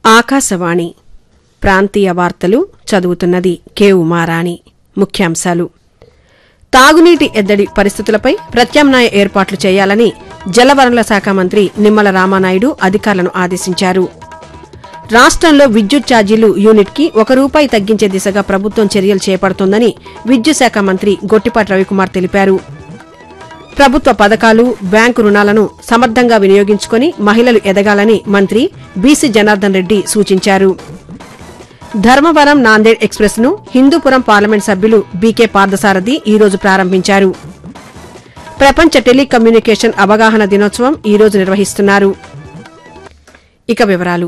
ఆకాశవాణి ప్రాంతీయ వార్తలు చదువుతున్నది కె ఉమారాణి. ముఖ్యాంశాలు: తాగునీటి ఎద్దడి పరిస్థితులపై ప్రత్యామ్నాయ ఏర్పాట్లు చేయాలని జలవనరుల శాఖ మంత్రి నిమ్మల రామానాయుడు అధికారులను ఆదేశించారు. రాష్ట్రంలో విద్యుత్ ఛార్జీలు యూనిట్కి ₹1 తగ్గించే దిశగా ప్రభుత్వం చర్యలు చేపడుతోందని విద్యుత్ శాఖ మంత్రి గొట్టిపాటి రవికుమార్ తెలిపారు. ప్రభుత్వ పథకాలు, బ్యాంకు రుణాలను సమర్థంగా వినియోగించుకుని మహిళలు ఎదగాలని మంత్రి బీసీ జనార్దన్ రెడ్డి సూచించారు. ధర్మవరం నాందేడ్ ఎక్స్ప్రెస్ ను హిందూపురం పార్లమెంట్ సభ్యులు బీకే పార్థసారథి ఈరోజు ప్రారంభించారు. ప్రపంచ టెలికమ్యూనికేషన్ అవగాహన దినోత్సవం ఈరోజు నిర్వహిస్తున్నారు. ఇక వివరాలు: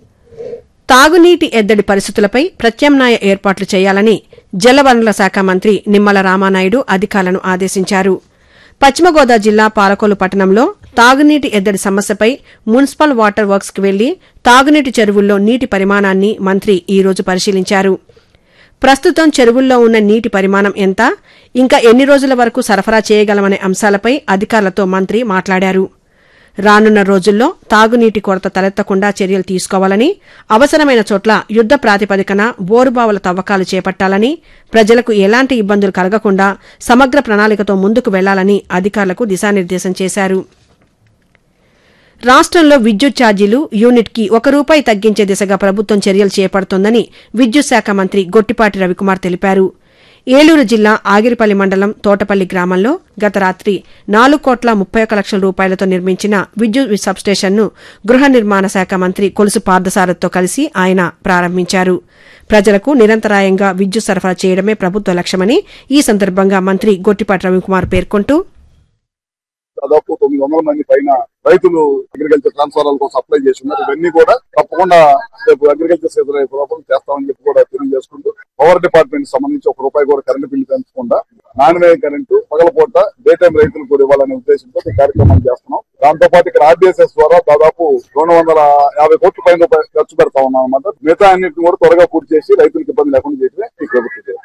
తాగునీటి ఎద్దడి పరిస్థితులపై ప్రత్యామ్నాయ ఏర్పాట్లు చేయాలని జలవనరుల శాఖ మంత్రి నిమ్మల రామానాయుడు అధికారులను ఆదేశించారు. పశ్చిమ గోదావరి జిల్లా పాలకొల్లు పట్టణంలో తాగునీటి ఎద్దడి సమస్యపై మున్సిపల్ వాటర్ వర్క్స్ కు వెళ్లి తాగునీటి చెరువుల్లో నీటి పరిమాణాన్ని మంత్రి ఈరోజు పరిశీలించారు. ప్రస్తుతం చెరువుల్లో ఉన్న నీటి పరిమాణం ఎంత, ఇంకా ఎన్ని రోజుల వరకు సరఫరా చేయగలమనే అంశాలపై అధికారులతో మంత్రి మాట్లాడారు. రానున్న రోజుల్లో తాగునీటి కొరత తలెత్తకుండా చర్యలు తీసుకోవాలని, అవసరమైన చోట్ల యుద్ద ప్రాతిపదికన బోరుబావుల తవ్వకాలు చేపట్టాలని, ప్రజలకు ఎలాంటి ఇబ్బందులు కలగకుండా సమగ్ర ప్రణాళికతో ముందుకు వెళ్లాలని అధికారులకు దిశానిర్దేశం చేశారు. రాష్ట్రంలో విద్యుత్ ఛార్జీలు యూనిట్కి ₹1 తగ్గించే దిశగా ప్రభుత్వం చర్యలు చేపడుతోందని విద్యుత్ శాఖ మంత్రి గొట్టిపాటి రవికుమార్ తెలిపారు. ఏలూరు జిల్లా ఆగిరిపల్లి మండలం తోటపల్లి గ్రామంలో గత రాత్రి ₹4,31,00,000తో నిర్మించిన విద్యుత్ సబ్స్టేషన్ను గృహ నిర్మాణ శాఖ మంత్రి కొలుసు పార్థసారథితో కలిసి ఆయన ప్రారంభించారు. ప్రజలకు నిరంతరాయంగా విద్యుత్ సరఫరా చేయడమే ప్రభుత్వ లక్ష్యమని ఈ సందర్భంగా మంత్రి గొట్టిపాటి రవికుమార్ పేర్కొంటూ, దాదాపు 900 మంది పైన రైతులు అగ్రికల్చర్ ట్రాన్స్ఫార్మర్ల కోసం అప్లై చేసి ఉన్నారు. ఇవన్నీ కూడా తప్పకుండా రేపు అగ్రికల్చర్ సీజన్ అయిపోవడం చేస్తామని చెప్పి కూడా తెలియజేసుకుంటూ, పవర్ డిపార్ట్మెంట్ సంబంధించి ₹1 కూడా కరెంటు బిల్లు పెంచకుండా నాణ్యమైన కరెంటు పగలపూట డే టైం రైతులకు కూడా ఇవ్వాలనే ఉద్దేశంతో ఈ కార్యక్రమం చేస్తున్నాం. దాంతో పాటు ఇక్కడ ఆర్డీఎస్ఎస్ ద్వారా దాదాపు ₹250 కోట్ల పైన ఖర్చు పెడతా ఉన్నాం అన్నమాట. మిగతా అన్నింటిని కూడా త్వరగా పూర్తి చేసి రైతులకు ఇబ్బంది లేకుండా చేయడమే ఈ ప్రభుత్వం.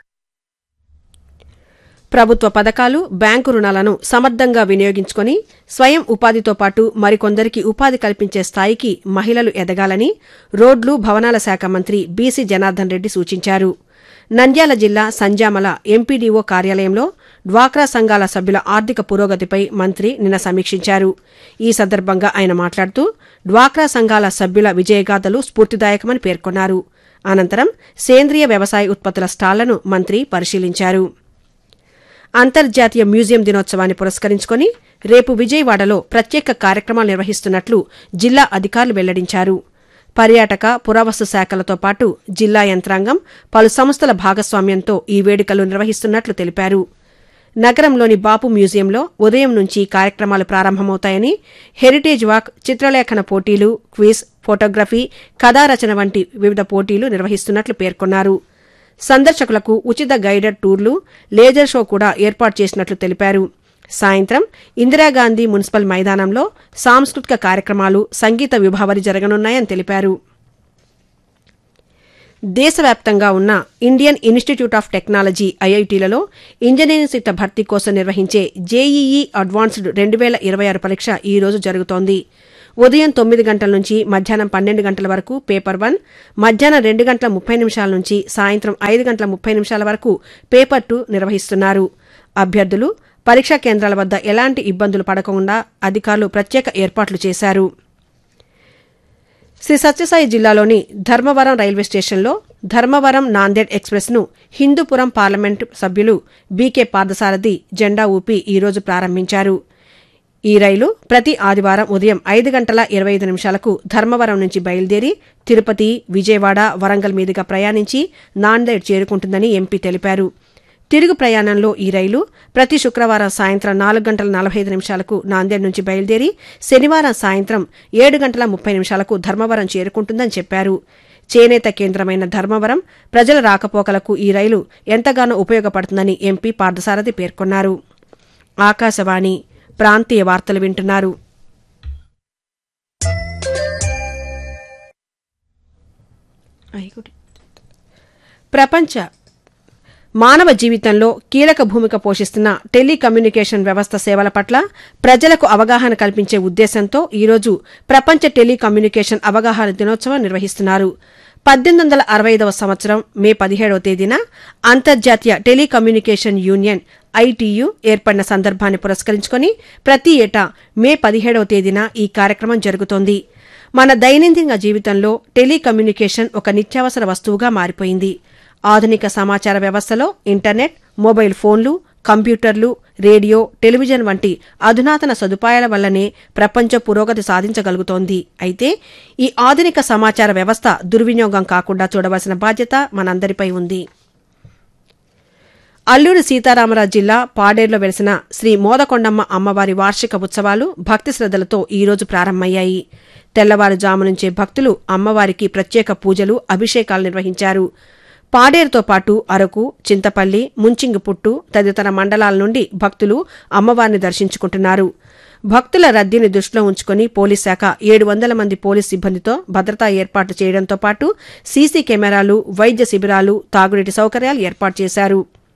ప్రభుత్వ పథకాలు, బ్యాంకు రుణాలను సమర్థంగా వినియోగించుకుని స్వయం ఉపాధితో పాటు మరికొందరికి ఉపాధి కల్పించే స్థాయికి మహిళలు ఎదగాలని రోడ్లు, భవనాల శాఖ మంత్రి బీసీ జనార్దన్ రెడ్డి సూచించారు. నంద్యాల జిల్లా సంజామల ఎంపీడీఓ కార్యాలయంలో డ్వాక్రా సంఘాల సభ్యుల ఆర్థిక పురోగతిపై మంత్రి నిన్న సమీక్షించారు. ఈ సందర్భంగా ఆయన మాట్లాడుతూ, డ్వాక్రా సంఘాల సభ్యుల విజయగాథలు స్ఫూర్తిదాయకమని పేర్కొన్నారు. అనంతరం సేంద్రియ వ్యవసాయ ఉత్పత్తుల స్టాళ్లను మంత్రి పరిశీలించారు. అంతర్జాతీయ మ్యూజియం దినోత్సవాన్ని పురస్కరించుకుని రేపు విజయవాడలో ప్రత్యేక కార్యక్రమాలు నిర్వహిస్తున్నట్లు జిల్లా అధికారులు వెల్లడించారు. పర్యాటక, పురావస్తు శాఖలతో పాటు జిల్లా యంత్రాంగం, పలు సంస్థల భాగస్వామ్యంతో ఈ వేడుకలు నిర్వహిస్తున్నట్లు తెలిపారు. నగరంలోని బాపు మ్యూజియంలో ఉదయం నుంచి కార్యక్రమాలు ప్రారంభమవుతాయని, హెరిటేజ్ వాక్, చిత్రలేఖన పోటీలు, క్విజ్, ఫోటోగ్రఫీ, కథారచన వంటి వివిధ పోటీలు నిర్వహిస్తున్నట్లు పేర్కొన్నారు. సందర్శకులకు ఉచిత గైడెడ్ టూర్లు, లేజర్ షో కూడా ఏర్పాటు చేసినట్లు తెలిపారు. సాయంత్రం ఇందిరాగాంధీ మున్సిపల్ మైదానంలో సాంస్కృతిక కార్యక్రమాలు, సంగీత విభావరి జరగనున్నాయని తెలిపారు. దేశవ్యాప్తంగా ఉన్న Indian institute of technology ఐఐటీలలో engineering సీట్ల భర్తీ కోసం నిర్వహించే జేఈఈ అడ్వాన్స్డ్ 2026 పరీక్ష ఈ రోజు జరుగుతోంది. ఉదయం 9 గంటల నుంచి మధ్యాహ్నం 12 గంటల వరకు పేపర్ 1, మధ్యాహ్నం 2:30 నుంచి సాయంత్రం 5:30 వరకు పేపర్ 2 నిర్వహిస్తున్నారు. అభ్యర్థులు పరీక్షా కేంద్రాల వద్ద ఎలాంటి ఇబ్బందులు పడకుండా అధికారులు ప్రత్యేక ఏర్పాట్లు చేశారు. శ్రీ సత్యసాయి జిల్లాలోని ధర్మవరం రైల్వే స్టేషన్లో ధర్మవరం నాందేడ్ ఎక్స్ప్రెస్ ను హిందూపురం పార్లమెంటు సభ్యులు బీకే పార్థసారథి జెండా ఊపి ఈరోజు ప్రారంభించారు. ఈ రైలు ప్రతి ఆదివారం ఉదయం 5:25 ధర్మవరం నుంచి బయలుదేరి తిరుపతి, విజయవాడ, వరంగల్ మీదుగా ప్రయాణించి నాందేడ్ చేరుకుంటుందని ఎంపీ తెలిపారు. తిరుగు ప్రయాణంలో ఈ రైలు ప్రతి శుక్రవారం సాయంత్రం 4:45 నాందేడ్ నుంచి బయలుదేరి శనివారం సాయంత్రం 7:30 ధర్మవరం చేరుకుంటుందని చెప్పారు. చేనేత కేంద్రమైన ధర్మవరం ప్రజల రాకపోకలకు ఈ రైలు ఎంతగానో ఉపయోగపడుతుందని ఎంపీ పార్థసారథి పేర్కొన్నారు. ఆకాశవాణి ప్రాంతీయ వార్తలు వింటున్నారు. మానవ జీవితంలో కీలక భూమిక పోషిస్తున్న టెలికమ్యూనికేషన్ వ్యవస్థ సేవల పట్ల ప్రజలకు అవగాహన కల్పించే ఉద్దేశంతో ఈరోజు ప్రపంచ టెలికమ్యూనికేషన్ అవగాహన దినోత్సవం నిర్వహిస్తున్నారు. 1865వ సంవత్సరం మే 17వ తేదీన అంతర్జాతీయ టెలికమ్యూనికేషన్ యూనియన్ ఐటీయూ ఏర్పడిన సందర్భాన్ని పురస్కరించుకుని ప్రతి ఏటా మే 17వ తేదీన ఈ కార్యక్రమం జరుగుతోంది. మన దైనందిన జీవితంలో టెలికమ్యూనికేషన్ ఒక నిత్యావసర వస్తువుగా మారిపోయింది. ఆధునిక సమాచార వ్యవస్థలో ఇంటర్నెట్, మొబైల్ ఫోన్లు, కంప్యూటర్లు, రేడియో, టెలివిజన్ వంటి అధునాతన సదుపాయాల వల్లనే ప్రపంచ పురోగతి సాధించగలుగుతోంది. అయితే ఈ ఆధునిక సమాచార వ్యవస్థ దుర్వినియోగం కాకుండా చూడవలసిన బాధ్యత మనందరిపై ఉంది. అల్లూరి సీతారామరాజు జిల్లా పాడేరులో వెలిసిన శ్రీ మోదకొండమ్మ అమ్మవారి వార్షిక ఉత్సవాలు భక్తి శ్రద్దలతో ఈరోజు ప్రారంభమయ్యాయి. తెల్లవారుజాము నుంచే భక్తులు అమ్మవారికి ప్రత్యేక పూజలు, అభిషేకాలు నిర్వహించారు. పాడేరుతో పాటు అరకు, చింతపల్లి, ముంచింగిపుట్టు తదితర మండలాల నుండి భక్తులు అమ్మవారిని దర్శించుకుంటున్నారు. భక్తుల రద్దీని దృష్టిలో ఉంచుకుని పోలీస్ శాఖ 700 మంది పోలీస్ సిబ్బందితో భద్రతా ఏర్పాట్లు చేయడంతో పాటు సీసీ కెమెరాలు, వైద్య శిబిరాలు, తాగునీటి సౌకర్యాలు ఏర్పాటు చేశారు.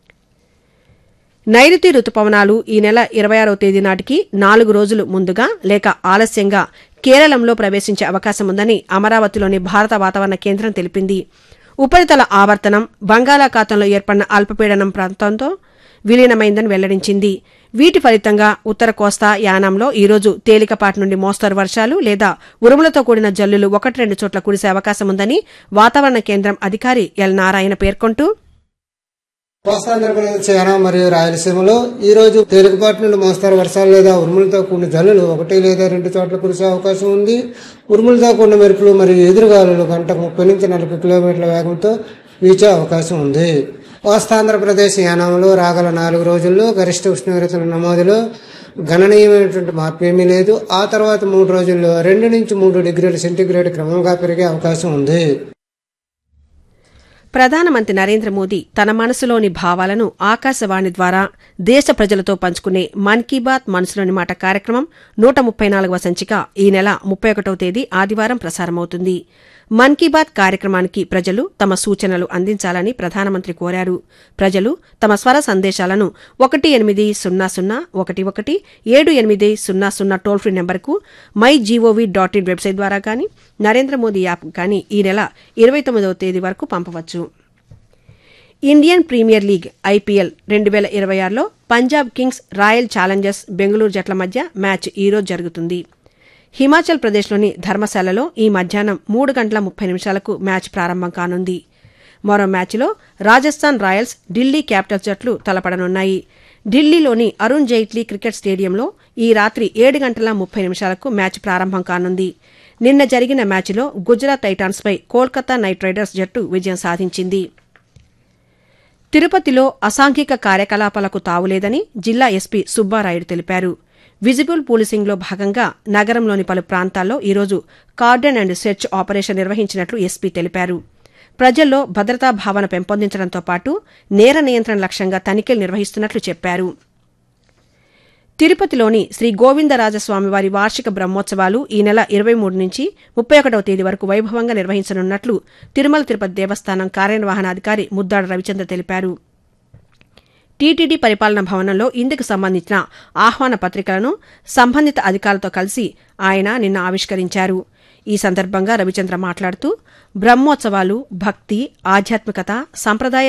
నైరుతి రుతుపవనాలు ఈ నెల 26వ తేదీ నాటికి 4 రోజులు ముందుగా లేక ఆలస్యంగా కేరళంలో ప్రవేశించే అవకాశం ఉందని అమరావతిలోని భారత వాతావరణ కేంద్రం తెలిపింది. ఉపరితల ఆవర్తనం బంగాళాఖాతంలో ఏర్పడిన అల్పపీడనం ప్రాంతంతో విలీనమైందని వెల్లడించింది. వీటి ఫలితంగా ఉత్తర కోస్తా, యానాంలో ఈరోజు తేలికపాటి నుండి మోస్తరు వర్షాలు లేదా ఉరుములతో కూడిన జల్లులు 1-2 చోట్ల కురిసే అవకాశం ఉందని వాతావరణ కేంద్రం అధికారి ఎల్ నారాయణ పేర్కొంటూ, కోస్తాంధ్రప్రదేశ్, యానాం మరియు రాయలసీమలో ఈ రోజు తేలికపాటి నుండి మోస్తరు వర్షాలు లేదా ఉరుములతో కూడిన జల్లులు 1 లేదా 2 చోట్ల కురిసే అవకాశం ఉంది. ఉరుములతో కూడిన మెరుపులు మరియు ఎదురుగాలులు గంటకు 30 నుంచి 40 కిలోమీటర్ల వేగంతో వీచే అవకాశం ఉంది. కోస్తాంధ్రప్రదేశ్, యానాంలో రాగల 4 రోజుల్లో గరిష్ట ఉష్ణోగ్రతల నమోదులో గణనీయమైనటువంటి మార్పు ఏమీ లేదు. ఆ తర్వాత 3 రోజుల్లో 2 నుంచి 3 డిగ్రీల సెంటీగ్రేడ్ క్రమంగా పెరిగే అవకాశం ఉంది. ప్రధానమంత్రి నరేంద్ర మోదీ తన మనసులోని భావాలను ఆకాశవాణి ద్వారా దేశ ప్రజలతో పంచుకునే మన్ కీ బాత్ మనసులోని మాట కార్యక్రమం 134వ సంచిక ఈ నెల 31వ తేదీ ఆదివారం ప్రసారమవుతుంది. మన్ కీ బాత్ కార్యక్రమానికి ప్రజలు తమ సూచనలు అందించాలని ప్రధానమంత్రి కోరారు. ప్రజలు తమ స్వర సందేశాలను 180111780 టోల్ ఫ్రీ నెంబర్కు mygov.in వెబ్సైట్ ద్వారా కానీ నరేంద్ర మోదీ యాప్ కానీ ఈ నెల 29వ తేదీ వరకు పంపవచ్చు. Indian premier league IPL 2026లో Punjab Kings, royal Challengers Bengaluru జట్ల మధ్య మ్యాచ్ ఈరోజు జరుగుతుంది. హిమాచల్ ప్రదేశ్లోని ధర్మశాలలో ఈ మధ్యాహ్నం 3:30 మ్యాచ్ ప్రారంభం కానుంది. మరో మ్యాచ్లో రాజస్థాన్ రాయల్స్, ఢిల్లీ క్యాపిటల్స్ జట్లు తలపడనున్నాయి. ఢిల్లీలోని అరుణ్ జైట్లీ క్రికెట్ స్టేడియంలో ఈ రాత్రి 7:30 మ్యాచ్ ప్రారంభం కానుంది. నిన్న జరిగిన మ్యాచ్లో గుజరాత్ టైటాన్స్పై కోల్కతా నైట్ రైడర్స్ జట్టు విజయం సాధించింది. తిరుపతిలో అసాంఘిక కార్యకలాపాలకు తావులేదని జిల్లా ఎస్పీ సుబ్బారాయుడు తెలిపారు. విజిబుల్ పోలీసింగ్లో భాగంగా నగరంలోని పలు ప్రాంతాల్లో ఈరోజు కార్డన్ అండ్ సెర్చ్ ఆపరేషన్ నిర్వహించినట్లు ఎస్పీ తెలిపారు. ప్రజల్లో భద్రతా భావన పెంపొందించడంతో పాటు నేర నియంత్రణ లక్ష్యంగా తనిఖీలు నిర్వహిస్తున్నట్లు చెప్పారు. తిరుపతిలోని శ్రీ గోవిందరాజస్వామివారి వార్షిక బ్రహ్మోత్సవాలు ఈ నెల 23 నుంచి 31వ తేదీ వరకు వైభవంగా నిర్వహించనున్నట్లు తిరుమల తిరుపతి దేవస్థానం కార్యనిర్వహణాధికారి ముద్దాడ రవిచంద్ర తెలిపారు. టీటీడీ పరిపాలనా భవనంలో ఇందుకు సంబంధించిన ఆహ్వాన పత్రికలను సంబంధిత అధికారులతో కలిసి ఆయన నిన్న ఆవిష్కరించారు. ఈ సందర్భంగా రవిచంద్ర మాట్లాడుతూ బ్రహ్మోత్సవాలు భక్తి, ఆధ్యాత్మికత, సంప్రదాయ